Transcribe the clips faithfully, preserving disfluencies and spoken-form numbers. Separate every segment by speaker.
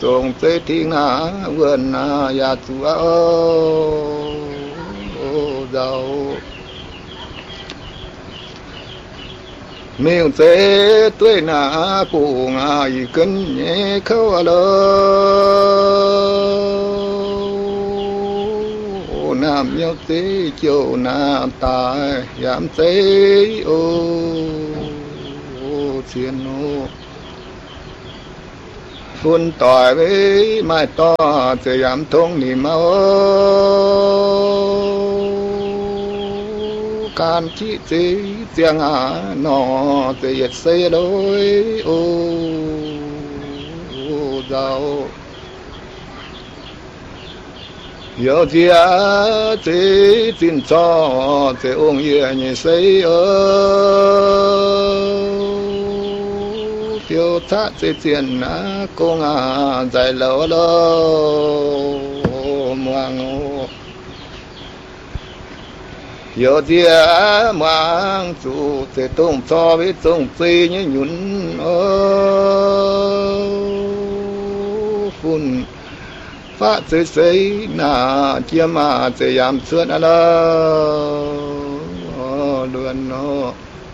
Speaker 1: trồng tê thiên na vườn na ya tu ô giàu miêu tê tuổi na cụ ngài cân nhẹ khâu lơ nam nhau tê chiều nam tài giảm tê ô thiên ô phun tỏi với mai to thì giảm thông niệm máu can chi tí tiếng à nọ thì yết xây đôi ô giàu yêu chia tí tin cho thì ông ye nhị xây ơ tiêu thát thì tiền á công à dài lâu lâu mang yêu chia mang chủ thì tung cho với tung phi như nhún ơ phun phát xây xây na chia mà thì giảm suốt à đâu luôn nó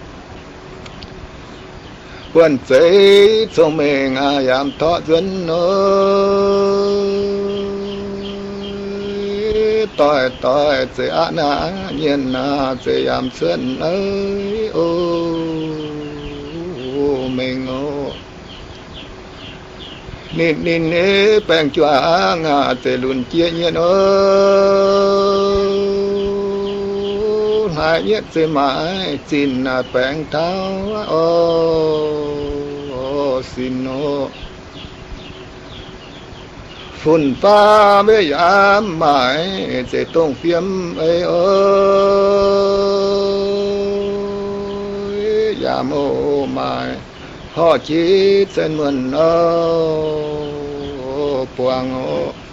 Speaker 1: quân xây trong mình à giảm thọ dân nó tỏi tỏi thì ăn à nhiên à thì giảm suốt ơi ô mình ô nín nín nế bèn chua ngà tê lùn chia nhiên ơi hai nhất tê mãi xin là bèn tháo ô xin ô phun pha với giảm mãi tê tông phiếm ấy ơi giảm ô mãi họ chỉ tên mình ô quang ô